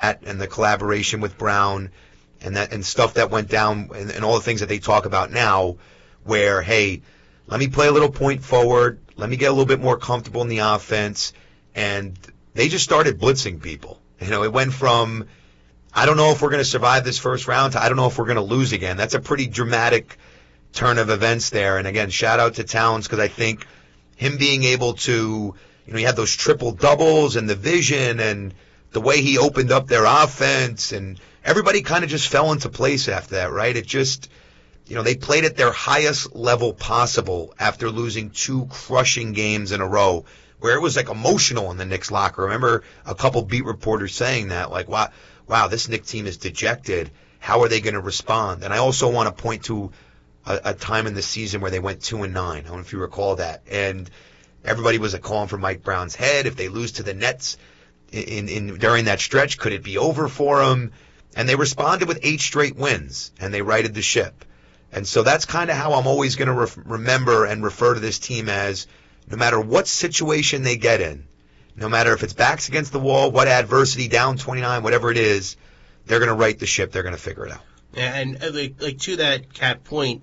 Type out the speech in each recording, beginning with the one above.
and the collaboration with Brown and stuff that went down and all the things that they talk about now, where, hey, let me play a little point forward, let me get a little bit more comfortable in the offense, and they just started blitzing people. It went from, I don't know if we're going to survive this first round to I don't know if we're going to lose again. That's a pretty dramatic turn of events there. And again, shout out to Towns, because I think him being able to, he had those triple doubles and the vision and the way he opened up their offense, and everybody kind of just fell into place after that, right? It just, they played at their highest level possible after losing 2 crushing games in a row, where it was like emotional in the Knicks locker. I remember a couple beat reporters saying that, like, wow, this Knicks team is dejected. How are they going to respond? And I also want to point to a time in the season where they went 2-9. I don't know if you recall that. And everybody was calling for Mike Brown's head. If they lose to the Nets during that stretch, could it be over for them? And they responded with 8 straight wins, and they righted the ship. And so that's kind of how I'm always going to remember and refer to this team as, no matter what situation they get in, no matter if it's backs against the wall, what adversity, down 29, whatever it is, they're going to right the ship. They're going to figure it out. Yeah, and like to that Cat point,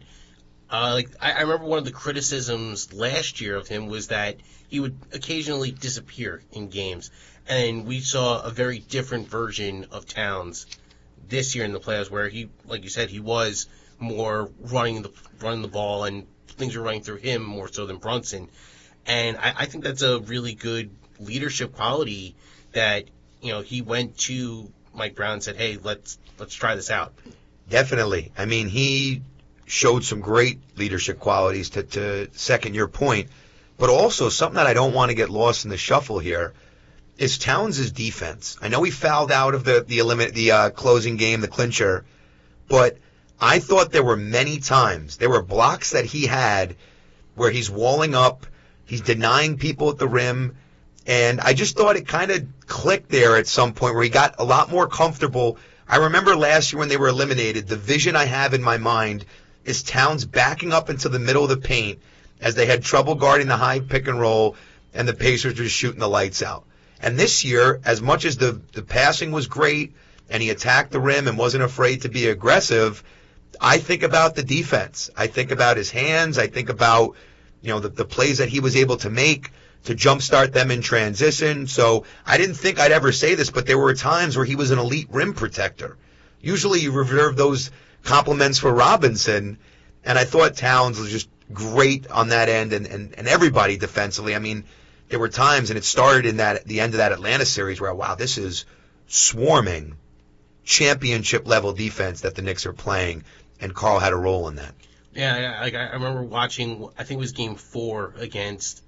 I remember one of the criticisms last year of him was that he would occasionally disappear in games, and we saw a very different version of Towns this year in the playoffs, where he, like you said, he was more running the ball, and things were running through him more so than Brunson. And I think that's a really good leadership quality that, he went to Mike Brown and said, hey, let's try this out. Definitely. I mean, he showed some great leadership qualities to second your point, but also something that I don't want to get lost in the shuffle here is Towns' defense. I know he fouled out of the closing game, the clincher, but I thought there were many times, there were blocks that he had where he's walling up, he's denying people at the rim, and I just thought it kind of clicked there at some point where he got a lot more comfortable. I remember last year when they were eliminated, the vision I have in my mind is Towns backing up into the middle of the paint as they had trouble guarding the high pick and roll, and the Pacers were shooting the lights out. And this year, as much as the passing was great and he attacked the rim and wasn't afraid to be aggressive, I think about the defense. I think about his hands. I think about, the plays that he was able to make to jumpstart them in transition. So I didn't think I'd ever say this, but there were times where he was an elite rim protector. Usually you reserve those compliments for Robinson, and I thought Towns was just great on that end, and everybody defensively. I mean, there were times, and it started in the end of that Atlanta series, where, wow, this is swarming championship-level defense that the Knicks are playing, and Karl had a role in that. Yeah, I remember watching, I think it was Game 5 against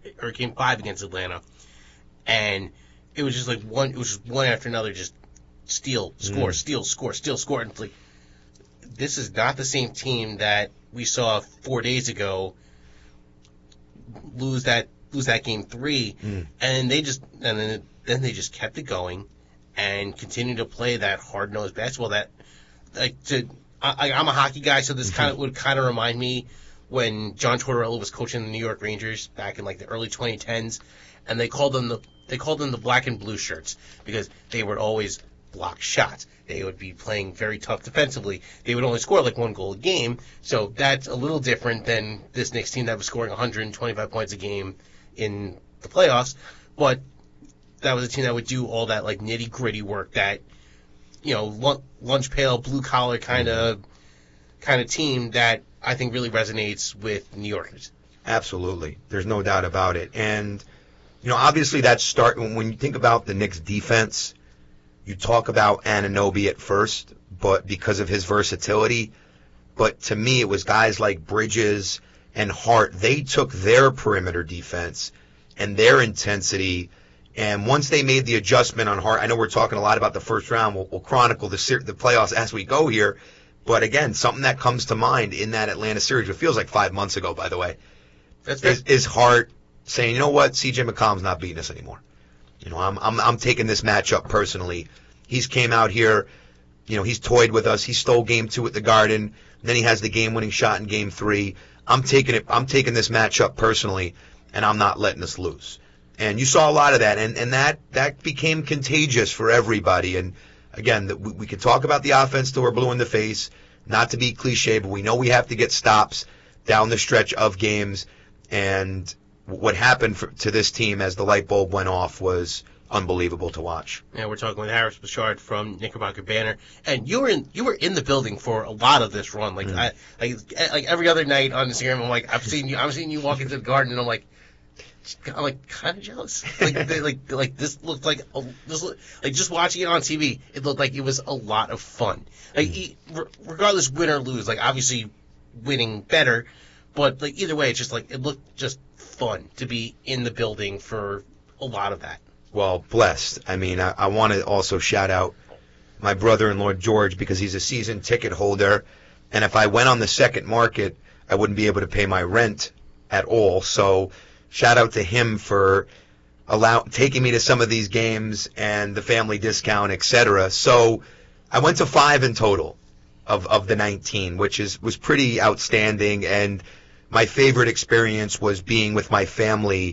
Atlanta, and it was just one after another, just steal, score, steal, score, steal, score, and it's like, this is not the same team that we saw 4 days ago lose that Game 3, and then they just kept it going and continued to play that hard-nosed basketball that, I'm a hockey guy, so this would remind me when John Tortorella was coaching the New York Rangers back in the early 2010s, and they called them the black and blue shirts because they would always block shots. They would be playing very tough defensively. They would only score 1 goal a game, so that's a little different than this Knicks team that was scoring 125 points a game in the playoffs. But that was a team that would do all that nitty gritty work that, lunch pail, blue collar kind of team that I think really resonates with New Yorkers. Absolutely. There's no doubt about it. And, obviously when you think about the Knicks defense, you talk about Anunoby at first, but because of his versatility. But to me, it was guys like Bridges and Hart. They took their perimeter defense and their intensity, and once they made the adjustment on Hart, I know we're talking a lot about the first round. We'll chronicle the playoffs as we go here. But again, something that comes to mind in that Atlanta series, it feels like 5 months ago, by the way, is Hart saying, you know what, C.J. McCollum's not beating us anymore. I'm taking this matchup personally. He's came out here, he's toyed with us. He stole Game 2 at the Garden. Then he has the game-winning shot in Game 3. I'm taking this matchup personally, and I'm not letting us lose. And you saw a lot of that, and that became contagious for everybody. And again, we could talk about the offense till we're blue in the face, not to be cliche, but we know we have to get stops down the stretch of games. And what happened to this team as the light bulb went off was unbelievable to watch. Yeah, we're talking with Harris Bouchard from Knickerbocker Banner, and you were in the building for a lot of this run. Like like every other night on Instagram, I'm like, I've seen you walk into the Garden, and I'm like kind of jealous. Like this looked like just watching it on TV, it looked like it was a lot of fun. Like regardless, win or lose, like obviously winning better, but like either way, it's just like it looked just fun to be in the building for a lot of that. Well, blessed. I mean, I want to also shout out my brother-in-law, George, because he's a season ticket holder. And if I went on the second market, I wouldn't be able to pay my rent at all. So shout out to him for taking me to some of these games and the family discount, etc. So I went to 5 in total of the 19, which was pretty outstanding. And my favorite experience was being with my family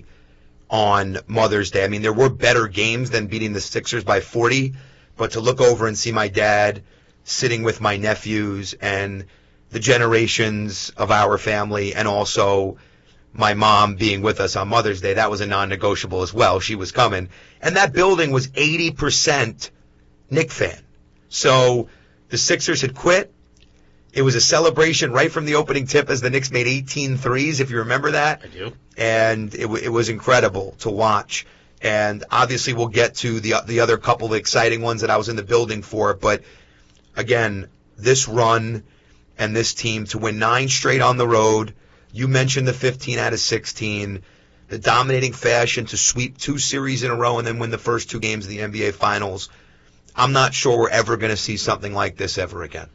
on Mother's Day. I mean, there were better games than beating the Sixers by 40, but to look over and see my dad sitting with my nephews and the generations of our family, and also my mom being with us on Mother's Day, that was a non-negotiable as well. She was coming. And that building was 80% Knick fan. So the Sixers had quit. It was a celebration right from the opening tip as the Knicks made 18 threes, if you remember that. I do. And it was incredible to watch. And obviously we'll get to the other couple of exciting ones that I was in the building for. But again, this run and this team to win 9 straight on the road. You mentioned the 15 out of 16, the dominating fashion to sweep 2 series in a row and then win the first 2 games of the NBA Finals. I'm not sure we're ever going to see something like this ever again.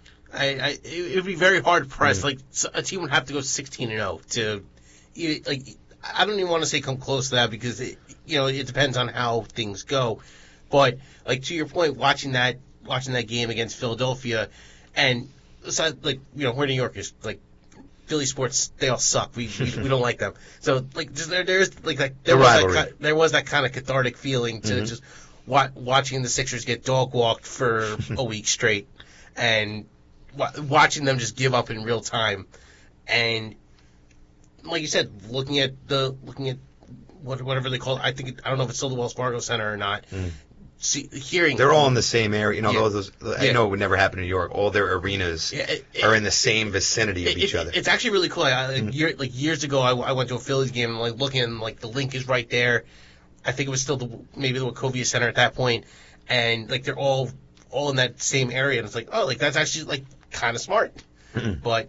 It would be very hard pressed. Like a team would have to go 16-0 to, like, I don't even want to say come close to that because it depends on how things go. But like to your point, watching that game against Philadelphia, and like we're New Yorkers, like Philly sports, they all suck. We don't like them. So like there was that kind of cathartic feeling to just watching the Sixers get dog walked for a week straight, and watching them just give up in real time, and like you said, looking at whatever they call it, I don't know if it's still the Wells Fargo Center or not. Hearing they're all in the same area. I know it would never happen in New York. All their arenas are in the same vicinity of each other. It's actually really cool. Years ago, I went to a Phillies game and like looking, and like the link is right there. I think it was still maybe the Wachovia Center at that point, and like they're all in that same area, and it's like, oh, like that's actually like kind of smart. But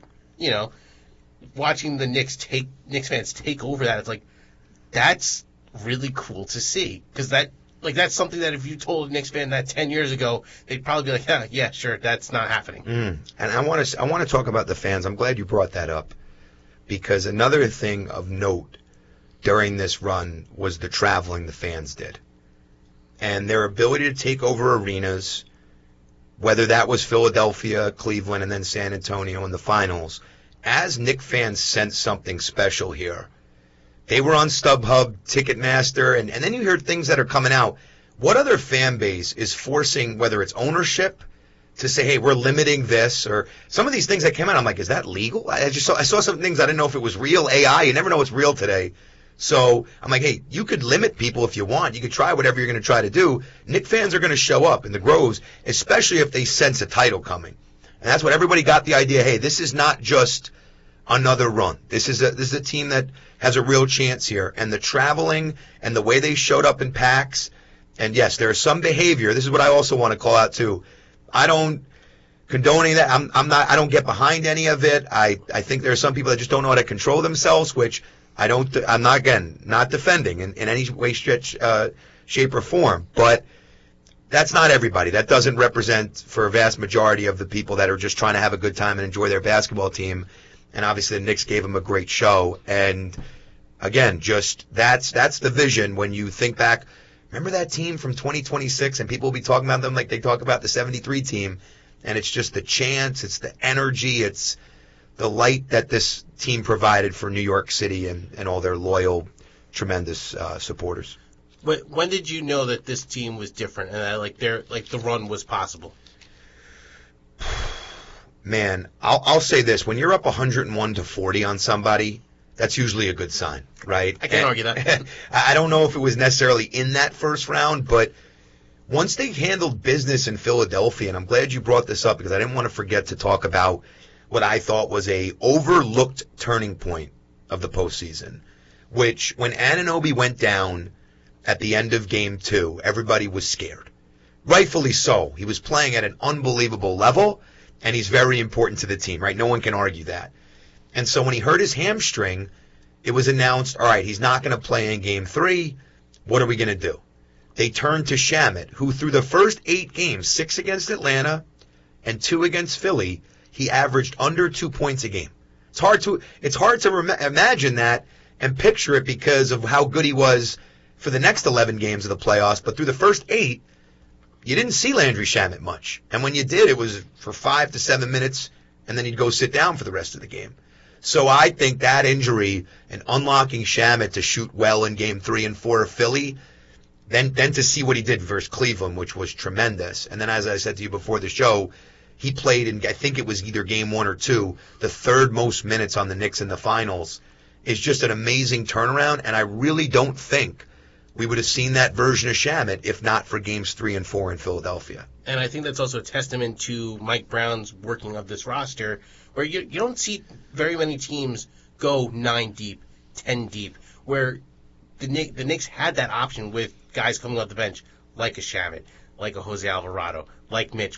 watching the Knicks fans take over that, it's like that's really cool to see, because that's something that if you told a Knicks fan that 10 years ago, they'd probably be like, yeah, sure, that's not happening. And I want to talk about the fans. I'm glad you brought that up, because another thing of note during this run was the traveling the fans did, and their ability to take over arenas, whether that was Philadelphia, Cleveland, and then San Antonio in the finals. As Knick fans sensed something special here. They were on StubHub, Ticketmaster, and then you hear things that are coming out. What other fan base is forcing, whether it's ownership, to say, hey, we're limiting this, or some of these things that came out, I'm like, is that legal? I saw some things, I didn't know if it was real AI. You never know what's real today. So I'm like, hey, you could limit people if you want. You could try whatever you're going to try to do. Knick fans are going to show up in the Groves, especially if they sense a title coming. And that's what everybody got the idea. Hey, this is not just another run. This is a team that has a real chance here. And the traveling and the way they showed up in packs. And yes, there is some behavior. This is what I also want to call out too. I don't condone any of that. I don't get behind any of it. I think there are some people that just don't know how to control themselves, which I'm not, again, not defending in any way, stretch, shape, or form. But that's not everybody. That doesn't represent for a vast majority of the people that are just trying to have a good time and enjoy their basketball team. And obviously the Knicks gave them a great show. And again, just that's the vision when you think back. Remember that team from 2026, and people will be talking about them like they talk about the 73 team. And it's just the chants, it's the energy, it's the light that this team provided for New York City and all their loyal, tremendous supporters. When did you know that this team was different and that the run was possible? Man, I'll say this: when you're up 101-40 on somebody, that's usually a good sign, right? I can't argue that. I don't know if it was necessarily in that first round, but once they handled business in Philadelphia, and I'm glad you brought this up because I didn't want to forget to talk about what I thought was a overlooked turning point of the postseason, which when Anunoby went down at the end of Game 2, everybody was scared. Rightfully so. He was playing at an unbelievable level, and he's very important to the team, right? No one can argue that. And so when he hurt his hamstring, it was announced, all right, he's not going to play in Game 3. What are we going to do? They turned to Shamet, who through the first 8 games, 6 against Atlanta and 2 against Philly, he averaged under 2 points a game. It's hard to imagine that and picture it because of how good he was for the next 11 games of the playoffs. But through the first 8, you didn't see Landry Shamet much. And when you did, it was for 5 to 7 minutes, and then he'd go sit down for the rest of the game. So I think that injury and unlocking Shamet to shoot well in Game 3 and 4 of Philly, then to see what he did versus Cleveland, which was tremendous. And then, as I said to you before the show, he played in, I think it was either Game 1 or 2, the third most minutes on the Knicks in the finals. Is just an amazing turnaround, and I really don't think we would have seen that version of Shamet if not for Games 3 and 4 in Philadelphia. And I think that's also a testament to Mike Brown's working of this roster, where you don't see very many teams go 9 deep, 10 deep, where the Knicks had that option with guys coming off the bench like a Shamet, like a Jose Alvarado, like Mitch.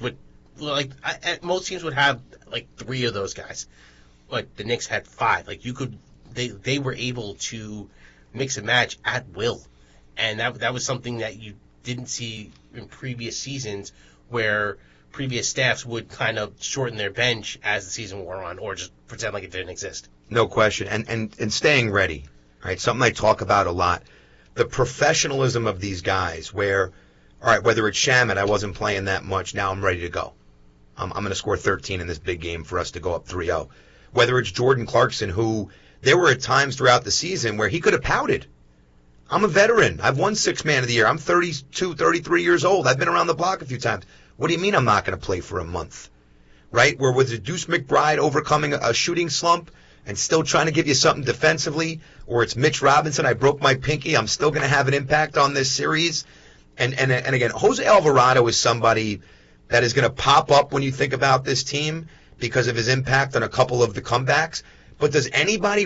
Most teams would have 3 of those guys. Like the Knicks had 5. They were able to mix and match at will. And that was something that you didn't see in previous seasons, where previous staffs would kind of shorten their bench as the season wore on, or just pretend like it didn't exist. No question. And staying ready, right? Something I talk about a lot. The professionalism of these guys where, all right, whether it's Shamet, I wasn't playing that much, now I'm ready to go. I'm going to score 13 in this big game for us to go up 3-0. Whether it's Jordan Clarkson, who there were times throughout the season where he could have pouted. I'm a veteran. I've won 6 Man of the Year. I'm 32, 33 years old. I've been around the block a few times. What do you mean I'm not going to play for a month? Right? Where was it Deuce McBride overcoming a shooting slump and still trying to give you something defensively? Or it's Mitch Robinson. I broke my pinky. I'm still going to have an impact on this series. And again, Jose Alvarado is somebody that is going to pop up when you think about this team because of his impact on a couple of the comebacks. But does anybody